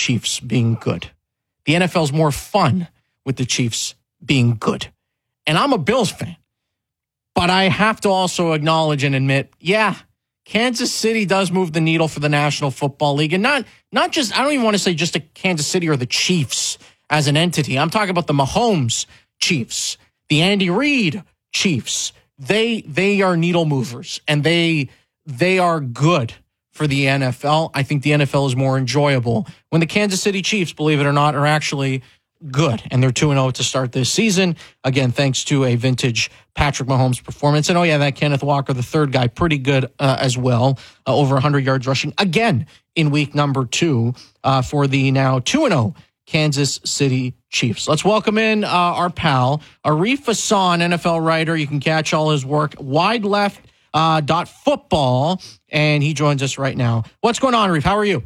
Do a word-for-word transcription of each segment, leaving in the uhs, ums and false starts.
Chiefs being good. The N F L's more fun with the Chiefs being good. And I'm a Bills fan. But I have to also acknowledge and admit, yeah, Kansas City does move the needle for the National Football League. And not, not just, I don't even want to say just a Kansas City or the Chiefs as an entity. I'm talking about the Mahomes Chiefs, the Andy Reid Chiefs. They they are needle movers, and they they are good for the N F L. I think the N F L is more enjoyable when the Kansas City Chiefs, believe it or not, are actually good, and they're two and oh to start this season. Again, thanks to a vintage Patrick Mahomes performance. And oh yeah, that Kenneth Walker, the third guy, pretty good uh, as well. Uh, over one hundred yards rushing again in week number two uh, for the now two and oh Kansas City Chiefs. Let's welcome in uh, our pal, Arif Hassan, N F L writer. You can catch all his work, wide left uh, dot football, and he joins us right now. What's going on, Arif? How are you?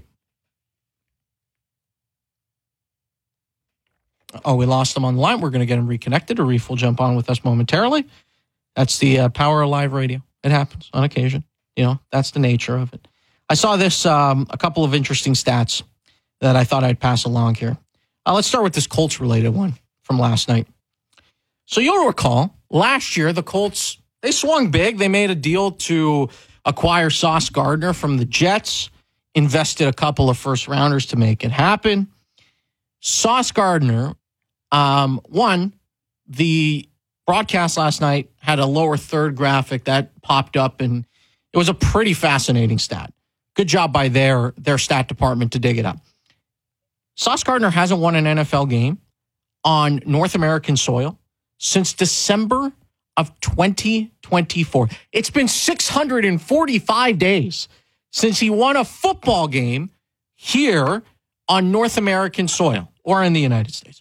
Oh, we lost him on the line. We're going to get him reconnected. Arif will jump on with us momentarily. That's the uh, power of live radio. It happens on occasion. You know, that's the nature of it. I saw this, um, a couple of interesting stats that I thought I'd pass along here. Uh, let's start with this Colts-related one from last night. So you'll recall, last year, the Colts, they swung big. They made a deal to acquire Sauce Gardner from the Jets, invested a couple of first-rounders to make it happen. Sauce Gardner, um, one, the broadcast last night had a lower third graphic that popped up, and it was a pretty fascinating stat. Good job by their, their stat department to dig it up. Sauce Gardner hasn't won an N F L game on North American soil since December of twenty twenty-four. It's been six hundred forty-five days since he won a football game here on North American soil or in the United States.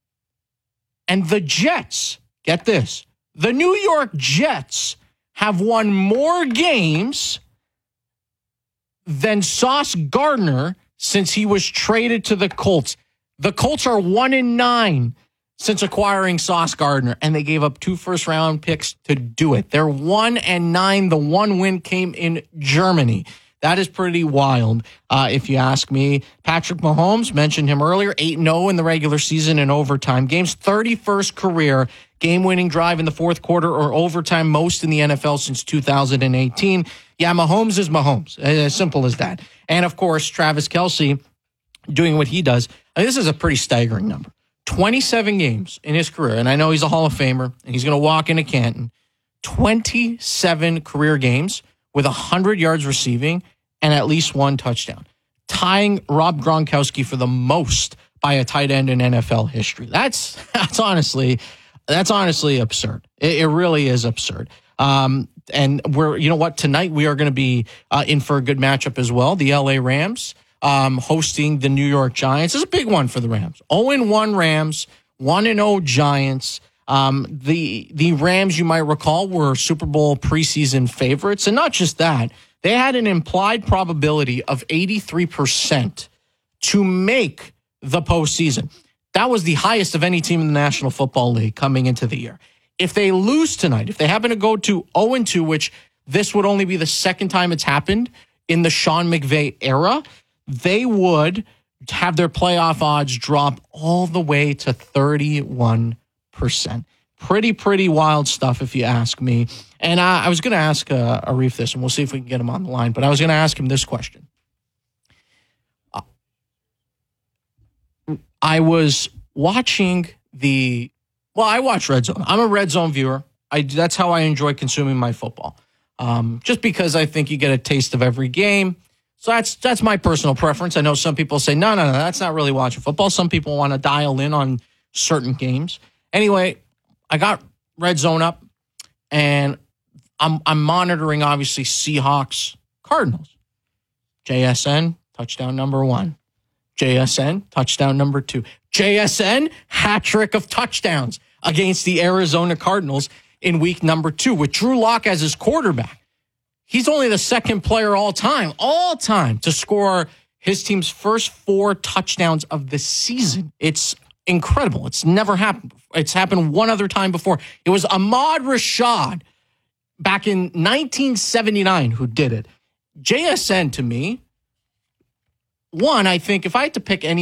And the Jets, get this, the New York Jets have won more games than Sauce Gardner since he was traded to the Colts. The Colts are one and nine since acquiring Sauce Gardner, and they gave up two first-round picks to do it. They're one and nine. The one win came in Germany. That is pretty wild, uh, if you ask me. Patrick Mahomes, mentioned him earlier, eight and oh in the regular season and overtime games. thirty-first career game-winning drive in the fourth quarter or overtime, most in the N F L since two thousand eighteen. Yeah, Mahomes is Mahomes. As simple as that. And, of course, Travis Kelce doing what he does. I mean, this is a pretty staggering number. twenty-seven games in his career, and I know he's a Hall of Famer, and he's going to walk into Canton. twenty-seven career games with one hundred yards receiving and at least one touchdown, tying Rob Gronkowski for the most by a tight end in N F L history. That's that's honestly that's honestly absurd. It, it really is absurd. Um, and we're you know what tonight we are going to be uh, in for a good matchup as well. The L A Rams um, hosting the New York Giants. This is a big one for the Rams. oh and one Rams, one and oh Giants. Um, the the Rams, you might recall, were Super Bowl preseason favorites, and not just that. They had an implied probability of eighty-three percent to make the postseason. That was the highest of any team in the National Football League coming into the year. If they lose tonight, if they happen to go to oh and two, which this would only be the second time it's happened in the Sean McVay era, they would have their playoff odds drop all the way to thirty-one percent. Pretty, pretty wild stuff, if you ask me. And I, I was going to ask uh, Arif this, and we'll see if we can get him on the line, but I was going to ask him this question. Uh, I was watching the, well, I watch Red Zone. I'm a Red Zone viewer. I, that's how I enjoy consuming my football, um, just because I think you get a taste of every game. So that's that's my personal preference. I know some people say, no, no, no, that's not really watching football. Some people want to dial in on certain games. Anyway, I got Red Zone up, and I'm I'm monitoring, obviously, Seahawks Cardinals. J S N, touchdown number one. J S N, touchdown number two. J S N, hat trick of touchdowns against the Arizona Cardinals in week number two with Drew Lock as his quarterback. He's only the second player all time, all time, to score his team's first four touchdowns of the season. It's incredible. It's never happened. It's happened one other time before. It was Ahmad Rashad back in nineteen seventy-nine who did it. J S N, to me, one, I think if I had to pick any